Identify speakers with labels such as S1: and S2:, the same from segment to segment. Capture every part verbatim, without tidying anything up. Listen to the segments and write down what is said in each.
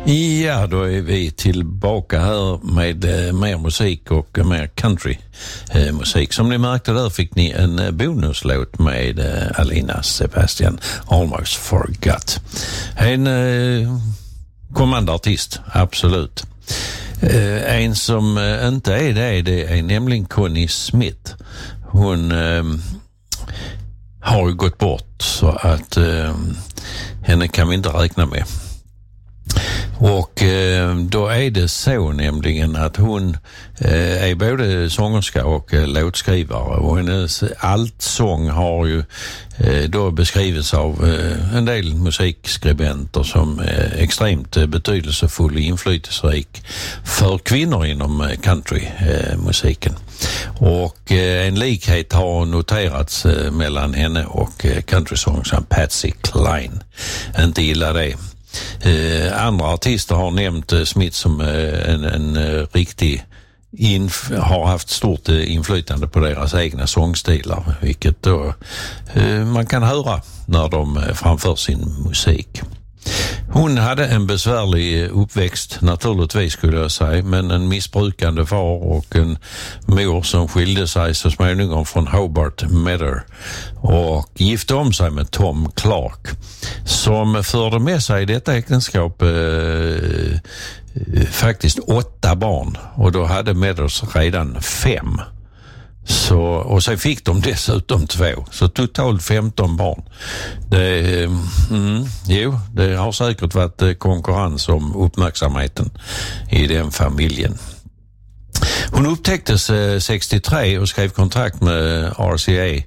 S1: Ja, då är vi tillbaka här med eh, mer musik och mer country eh, musik. Som ni märkte där fick ni en eh, bonuslåt med eh, Alina Sebastian, Almost Forgot. En eh, kommande artist, absolut. Eh, en som eh, inte är det, det är nämligen Connie Smith. Hon eh, har ju gått bort, så att eh, henne kan vi inte räkna med. Och eh, då är det så nämligen att hon eh, är både sångerska och eh, låtskrivare, och hennes allsång har ju eh, då beskrivits av eh, en del musikskribenter som eh, extremt eh, betydelsefull och inflytelserik för kvinnor inom eh, countrymusiken. Eh, och eh, en likhet har noterats eh, mellan henne och eh, countrysångerskan Patsy Cline. Inte illa det. Eh, andra artister har nämnt eh, Smith som eh, en, en eh, riktig inf- har haft stort eh, inflytande på deras egna sångstilar, vilket då eh, man kan höra när de eh, framför sin musik. Hon hade en besvärlig uppväxt, naturligtvis skulle jag säga, men en missbrukande far och en mor som skilde sig så småningom från Hobart Meadow och gifte om sig med Tom Clark, som förde med sig i detta äktenskap eh, faktiskt åtta barn, och då hade Meadows redan fem. Så, och så fick de dessutom två, så totalt femton barn. Det, mm, jo, det har säkert varit konkurrens om uppmärksamheten i den familjen. Hon upptäcktes eh, sextiotre och skrev kontrakt med R C A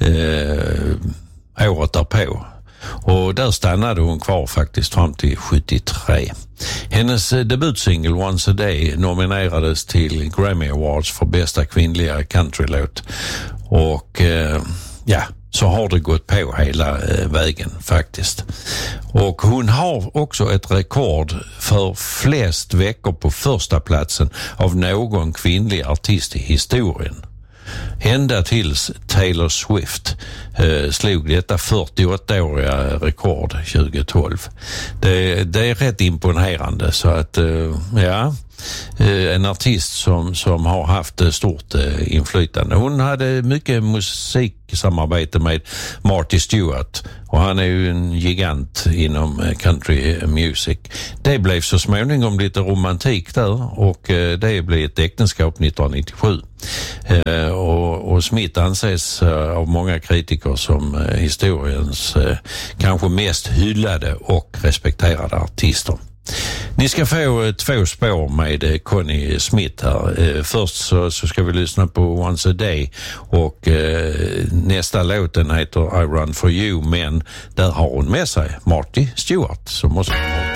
S1: eh, året därpå. Och där stannade hon kvar faktiskt fram till sjuttiotre. Hennes debutsingle Once a Day nominerades till Grammy Awards för bästa kvinnliga countrylåt. Och eh, ja, så har det gått på hela eh, vägen faktiskt. Och hon har också ett rekord för flest veckor på första platsen av någon kvinnlig artist i historien. Ända tills Taylor Swift eh, slog detta fyrtioåttaåriga rekord tjugohundratolv. Det, det är rätt imponerande, så att eh, ja, eh, en artist som, som har haft stort eh, inflytande. Hon hade mycket musiksamarbete med Marty Stewart, och han är ju en gigant inom eh, country music. Det blev så småningom lite romantik där, och eh, det blev ett äktenskap nittonhundranittiosju. Eh, och, och Smith anses eh, av många kritiker som eh, historiens eh, kanske mest hyllade och respekterade artister. Ni ska få eh, två spår med eh, Connie Smith här. Eh, först så, så ska vi lyssna på Once a Day, och eh, nästa låten heter I Run For You, men där har hon med sig Marty Stewart som måste